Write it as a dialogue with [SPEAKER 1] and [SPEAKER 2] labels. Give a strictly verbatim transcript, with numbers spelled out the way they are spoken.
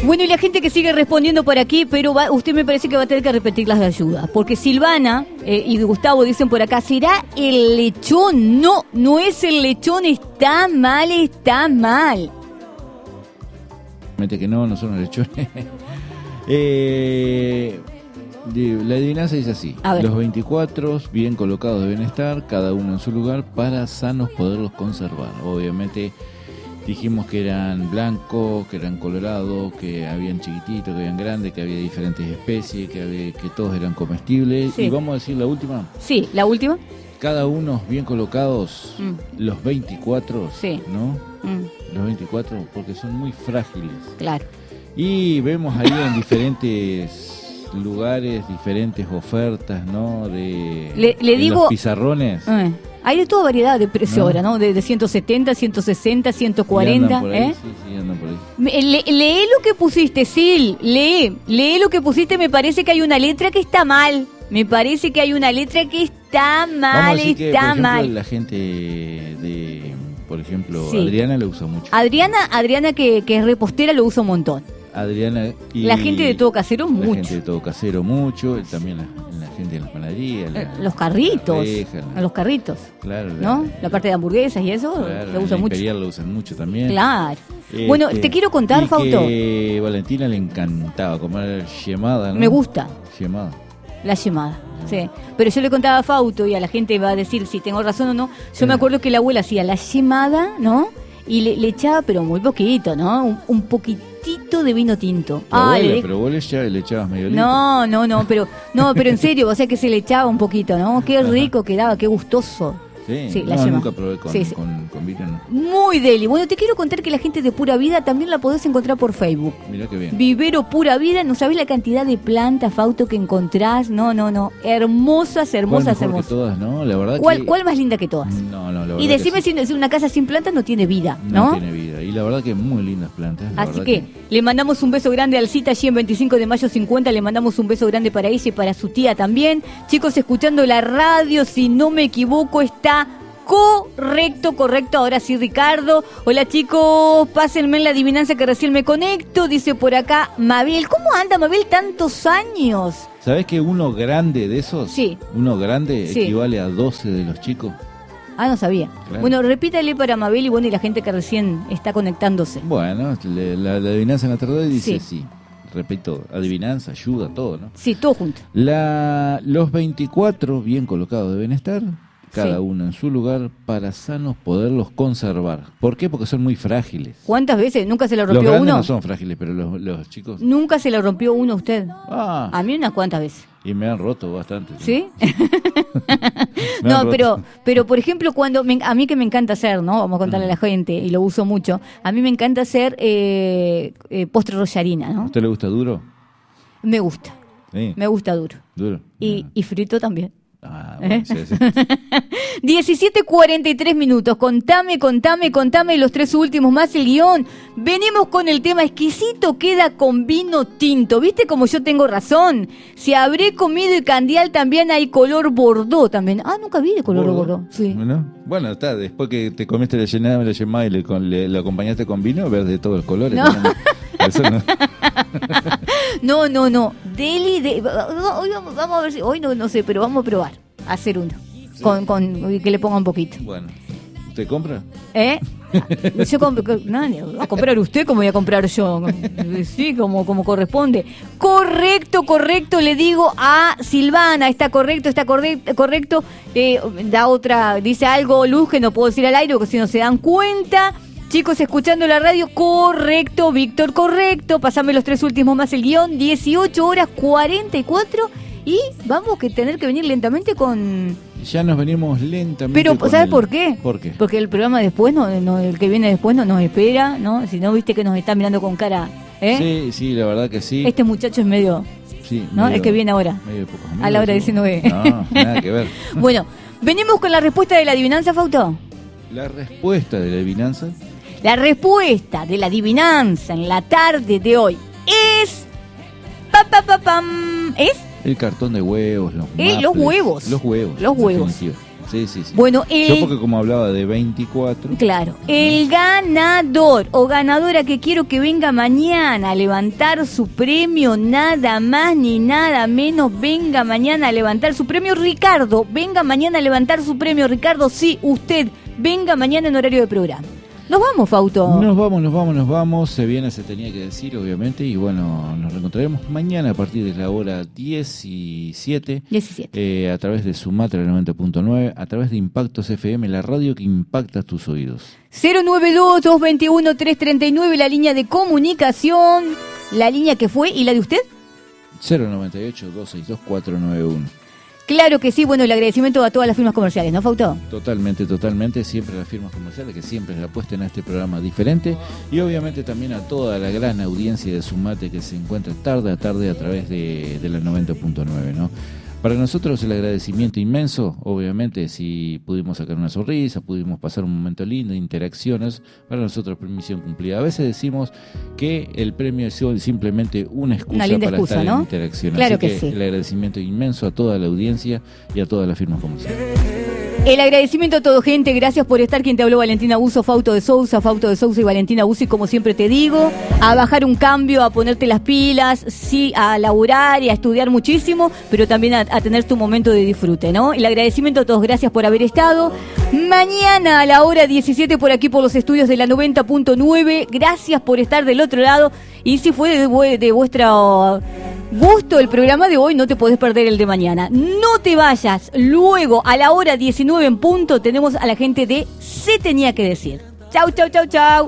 [SPEAKER 1] Bueno, y la gente que sigue respondiendo por aquí, pero va, usted me parece que va a tener que repetir las de ayuda. Porque Silvana eh, y Gustavo dicen por acá, ¿será el lechón? No, no es el lechón, está mal, está mal.
[SPEAKER 2] Que no, no son los lechones. eh, la adivinanza dice así: los veinticuatro bien colocados deben estar, cada uno en su lugar, para sanos poderlos conservar. Obviamente dijimos que eran blancos, que eran colorados, que habían chiquititos, que habían grandes, que había diferentes especies, que, había, que todos eran comestibles. Sí. Y vamos a decir la última.
[SPEAKER 1] Sí, la última.
[SPEAKER 2] Cada uno bien colocados, mm. los veinticuatro,
[SPEAKER 1] sí.
[SPEAKER 2] ¿no? Mm. Los veinticuatro, porque son muy frágiles.
[SPEAKER 1] Claro.
[SPEAKER 2] Y vemos ahí en diferentes lugares, diferentes ofertas, ¿no? De,
[SPEAKER 1] le, le
[SPEAKER 2] de
[SPEAKER 1] digo,
[SPEAKER 2] los pizarrones.
[SPEAKER 1] Eh, hay de toda variedad de precio ¿no? ahora, ¿no? De, de ciento setenta, ciento sesenta, ciento cuarenta.
[SPEAKER 2] Por ahí,
[SPEAKER 1] ¿eh?
[SPEAKER 2] Sí, sí, andan por ahí.
[SPEAKER 1] Le, lee lo que pusiste, Sil. Lee. Lee lo que pusiste. Me parece que hay una letra que está mal. Me parece que hay una letra que está mal,
[SPEAKER 2] Vamos a decir que,
[SPEAKER 1] está
[SPEAKER 2] por ejemplo,
[SPEAKER 1] mal.
[SPEAKER 2] La gente de, por ejemplo,
[SPEAKER 1] sí.
[SPEAKER 2] Adriana lo usa mucho.
[SPEAKER 1] Adriana, Adriana que, que es repostera, lo usa un montón.
[SPEAKER 2] Adriana y
[SPEAKER 1] la gente de Todo Casero
[SPEAKER 2] la
[SPEAKER 1] mucho.
[SPEAKER 2] La gente de Todo Casero mucho, también la, la gente de las panaderías, la,
[SPEAKER 1] los carritos,
[SPEAKER 2] la reja, la,
[SPEAKER 1] los carritos,
[SPEAKER 2] claro,
[SPEAKER 1] ¿no? La, la parte de hamburguesas y eso
[SPEAKER 2] claro,
[SPEAKER 1] lo usa
[SPEAKER 2] la
[SPEAKER 1] mucho.
[SPEAKER 2] Imperial lo usan mucho también.
[SPEAKER 1] Claro.
[SPEAKER 2] Este,
[SPEAKER 1] bueno, te quiero contar,
[SPEAKER 2] y
[SPEAKER 1] Fausto.
[SPEAKER 2] Que Valentina le encantaba comer yemada, ¿no?
[SPEAKER 1] Me gusta.
[SPEAKER 2] Yemada.
[SPEAKER 1] La yemada, sí. Pero yo le contaba a Fausto y a la gente va a decir si tengo razón o no. Yo eh. me acuerdo que la abuela hacía la yemada, ¿no? Y le, le echaba, pero muy poquito, ¿no? Un, un poquitito de vino tinto.
[SPEAKER 2] Ah, abuela, le... pero vos le, echabas, le echabas medio litro.
[SPEAKER 1] No, no, no, pero no, pero en serio, o sea que se le echaba un poquito, ¿no? Qué rico quedaba, qué gustoso.
[SPEAKER 2] Sí,
[SPEAKER 1] sí, la
[SPEAKER 2] no,
[SPEAKER 1] yema.
[SPEAKER 2] Nunca probé con,
[SPEAKER 1] sí, sí.
[SPEAKER 2] con, con vino. No.
[SPEAKER 1] Muy deli. Bueno, te quiero contar que la gente de Pura Vida también la podés encontrar por Facebook.
[SPEAKER 2] Mirá qué bien.
[SPEAKER 1] Vivero Pura Vida, no sabés la cantidad de plantas, Fausto, que encontrás. No, no, no. Hermosas, hermosas,
[SPEAKER 2] ¿Cuál mejor
[SPEAKER 1] hermosas.
[SPEAKER 2] Que todas, ¿no? La verdad
[SPEAKER 1] ¿Cuál,
[SPEAKER 2] que...
[SPEAKER 1] ¿Cuál más linda que todas?
[SPEAKER 2] No, no, la verdad.
[SPEAKER 1] Y decime
[SPEAKER 2] sí.
[SPEAKER 1] si una casa sin plantas no tiene vida, ¿no?
[SPEAKER 2] No tiene vida. Y la verdad que muy lindas plantas. La
[SPEAKER 1] Así
[SPEAKER 2] que,
[SPEAKER 1] que, que le mandamos un beso grande al Cita allí en veinticinco de mayo cincuenta. Le mandamos un beso grande para ella y para su tía también. Chicos, escuchando la radio, si no me equivoco, está... Correcto, correcto. Ahora sí, Ricardo. Hola, chicos. Pásenme en la adivinanza que recién me conecto. Dice por acá Mabel. ¿Cómo anda, Mabel, tantos años?
[SPEAKER 2] ¿Sabés que uno grande de esos?
[SPEAKER 1] Sí.
[SPEAKER 2] Uno grande
[SPEAKER 1] sí.
[SPEAKER 2] equivale a doce de los chicos.
[SPEAKER 1] Ah, no sabía.
[SPEAKER 2] Claro.
[SPEAKER 1] Bueno, repítale para Mabel y bueno, y la gente que recién está conectándose.
[SPEAKER 2] Bueno, le, la, la adivinanza en la tarde dice
[SPEAKER 1] sí.
[SPEAKER 2] sí. Repito, adivinanza, ayuda, todo, ¿no?
[SPEAKER 1] Sí, todo junto.
[SPEAKER 2] La, los veinticuatro bien colocados deben estar. Cada
[SPEAKER 1] sí.
[SPEAKER 2] uno en su lugar para sanos poderlos conservar. ¿Por qué? Porque son muy frágiles.
[SPEAKER 1] ¿Cuántas veces? ¿Nunca se lo rompió
[SPEAKER 2] uno? Los grandes
[SPEAKER 1] uno?
[SPEAKER 2] no son frágiles, pero los, los chicos...
[SPEAKER 1] ¿Nunca se lo rompió uno a usted?
[SPEAKER 2] Ah.
[SPEAKER 1] A mí unas cuantas veces.
[SPEAKER 2] Y me han roto bastante.
[SPEAKER 1] ¿Sí? no, roto. pero pero por ejemplo, cuando me, a mí que me encanta hacer, ¿no? Vamos a contarle uh-huh. a la gente, y lo uso mucho. A mí me encanta hacer eh, eh, postre rollarina, ¿no?
[SPEAKER 2] ¿A usted le gusta duro?
[SPEAKER 1] Me gusta.
[SPEAKER 2] Sí.
[SPEAKER 1] Me gusta duro.
[SPEAKER 2] Duro.
[SPEAKER 1] Y,
[SPEAKER 2] uh-huh.
[SPEAKER 1] y frito también.
[SPEAKER 2] Ah, bueno,
[SPEAKER 1] ¿Eh?
[SPEAKER 2] sí, sí.
[SPEAKER 1] diecisiete cuarenta y tres minutos. Contame, contame, contame los tres últimos más el guión. Venimos con el tema exquisito queda con vino tinto. ¿Viste como yo tengo razón? Si habré comido y candial también hay color bordó también. Ah, nunca vi de color bordó. bordó. Sí.
[SPEAKER 2] Bueno, bueno, está. Después que te comiste la llenada, la llamada y le, con, le, le acompañaste con vino, ver de todos los colores.
[SPEAKER 1] No.
[SPEAKER 2] Eso no.
[SPEAKER 1] no, no, no. Deli, de, hoy vamos, vamos a ver si, hoy no, no sé, pero vamos a probar a hacer uno. Sí. Con, con que le ponga un poquito.
[SPEAKER 2] Bueno, ¿usted compra?
[SPEAKER 1] ¿Eh? Yo compro, no, ¿va a comprar usted como voy a comprar yo? Sí, como, como corresponde. Correcto, correcto, le digo a Silvana, está correcto, está correcto, correcto. Eh, da otra, dice algo, Luz, que no puedo decir al aire porque si no se dan cuenta. Chicos, escuchando la radio, correcto, Víctor, correcto. Pasame los tres últimos más el guión, dieciocho horas cuarenta y cuatro. Y vamos a tener que venir lentamente con...
[SPEAKER 2] Ya nos venimos lentamente.
[SPEAKER 1] Pero, ¿sabes
[SPEAKER 2] el...
[SPEAKER 1] por qué?
[SPEAKER 2] ¿Por qué?
[SPEAKER 1] Porque el programa después, no, no, el que viene después no nos espera, ¿no? Si no, viste que nos está mirando con cara, ¿eh?
[SPEAKER 2] Sí, sí, la verdad que sí.
[SPEAKER 1] Este muchacho es medio...
[SPEAKER 2] Sí,
[SPEAKER 1] ¿no?
[SPEAKER 2] medio,
[SPEAKER 1] el que viene ahora.
[SPEAKER 2] Medio pocos amigos,
[SPEAKER 1] a la hora de decir no ve.
[SPEAKER 2] No, nada que ver.
[SPEAKER 1] Bueno, venimos con la respuesta de la adivinanza, Fausto.
[SPEAKER 2] La respuesta de la adivinanza...
[SPEAKER 1] La respuesta de la adivinanza en la tarde de hoy es... Pa, pa, pa, pam, ¿es?
[SPEAKER 2] El cartón de huevos, los
[SPEAKER 1] eh,
[SPEAKER 2] maples,
[SPEAKER 1] los huevos.
[SPEAKER 2] Los huevos.
[SPEAKER 1] Los huevos.
[SPEAKER 2] Sí, sí, sí.
[SPEAKER 1] Bueno, el...
[SPEAKER 2] Yo porque como hablaba de veinticuatro.
[SPEAKER 1] Claro. El ganador o ganadora que quiero que venga mañana a levantar su premio, nada más ni nada menos, venga mañana a levantar su premio, Ricardo. Venga mañana a levantar su premio, Ricardo. Sí, usted. Venga mañana en horario de programa. Nos vamos, Fauto.
[SPEAKER 2] Nos vamos, nos vamos, nos vamos. Se viene, se tenía que decir, obviamente. Y bueno, nos reencontraremos mañana a partir de la hora diecisiete.
[SPEAKER 1] diecisiete.
[SPEAKER 2] Eh, a través de Sumatra noventa punto nueve, a través de Impactos F M, la radio que impacta tus oídos.
[SPEAKER 1] cero nueve dos, dos dos uno, tres tres nueve, la línea de comunicación. La línea que fue, ¿y la de usted?
[SPEAKER 2] cero noventa y ocho, dos seis dos, cuatro nueve uno.
[SPEAKER 1] Claro que sí, bueno, el agradecimiento a todas las firmas comerciales, ¿no, Fauto?
[SPEAKER 2] Totalmente, totalmente, siempre las firmas comerciales que siempre le apuesten a este programa diferente y obviamente también a toda la gran audiencia de Sumate que se encuentra tarde a tarde a través de, de la noventa punto nueve, ¿no? Para nosotros el agradecimiento inmenso, obviamente, si pudimos sacar una sonrisa, pudimos pasar un momento lindo, interacciones, para nosotros misión cumplida. A veces decimos que el premio es simplemente una excusa
[SPEAKER 1] una linda
[SPEAKER 2] para
[SPEAKER 1] excusa,
[SPEAKER 2] estar
[SPEAKER 1] ¿no?
[SPEAKER 2] en interacción.
[SPEAKER 1] Claro
[SPEAKER 2] Así
[SPEAKER 1] que
[SPEAKER 2] que
[SPEAKER 1] sí.
[SPEAKER 2] El agradecimiento inmenso a toda la audiencia y a todas las firmas comerciales.
[SPEAKER 1] El agradecimiento a todo, gente. Gracias por estar. Quien te habló, Valentina Buzo, Fauto de Sousa, Fauto de Sousa y Valentina Buzo. Y como siempre te digo, a bajar un cambio, a ponerte las pilas, sí, a laburar y a estudiar muchísimo, pero también a, a tener tu momento de disfrute, ¿no? El agradecimiento a todos. Gracias por haber estado. Mañana a la hora diecisiete por aquí por los estudios de la noventa punto nueve. Gracias por estar del otro lado. Y si fue de, de vuestro gusto el programa de hoy, no te podés perder el de mañana. No te vayas. Luego, a la hora diecinueve en punto, tenemos a la gente de Se Tenía Que Decir. Chau, chau, chau, chau.